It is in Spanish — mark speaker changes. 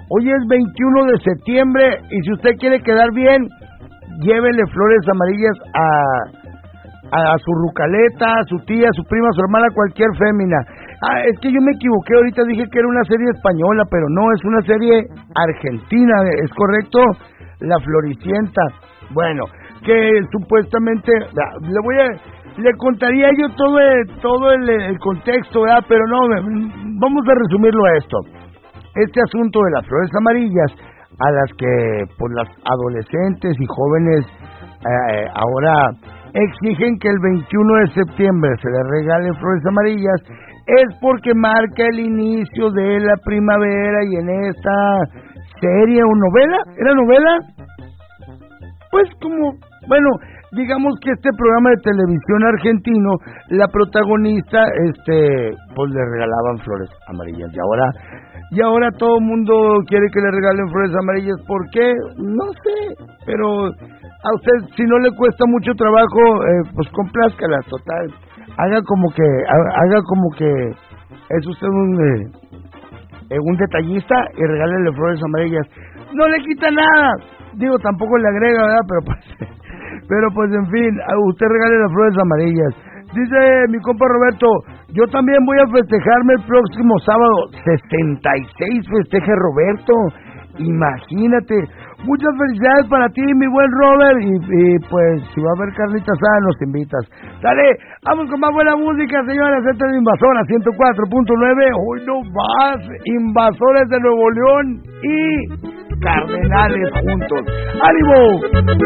Speaker 1: Hoy es 21 de septiembre y si usted quiere quedar bien, llévele flores amarillas a su rucaleta, a su tía, a su prima, a su hermana, cualquier fémina. Es que yo me equivoqué, ahorita dije que era una serie española, pero no, es una serie argentina, ¿es correcto? La Floricienta. Bueno, que supuestamente, le contaría yo todo el contexto, ¿verdad? Pero no, vamos a resumirlo a esto. Este asunto de las flores amarillas, a las que pues las adolescentes y jóvenes ahora exigen que el 21 de septiembre se les regalen flores amarillas, es porque marca el inicio de la primavera y en esta serie o novela, ¿era novela? Pues como, bueno, digamos que este programa de televisión argentino, la protagonista, pues le regalaban flores amarillas y ahora todo el mundo quiere que le regalen flores amarillas. ¿Por qué? No sé, pero a usted si no le cuesta mucho trabajo, pues complázcala, total. Haga como que es usted un detallista y regálele flores amarillas. No le quita nada. Digo, tampoco le agrega, ¿verdad? Pero pues en fin, a usted regale las flores amarillas. Dice mi compa Roberto, yo también voy a festejarme el próximo sábado. 66 festeje Roberto. Imagínate. Muchas felicidades para ti, mi buen Robert. Y pues, si va a haber carnita asada, nos invitas. Dale, vamos con más buena música, señores. Esta es Invasora 104.9. Hoy no más. Invasores de Nuevo León y Cardenales juntos. ¡Ánimo!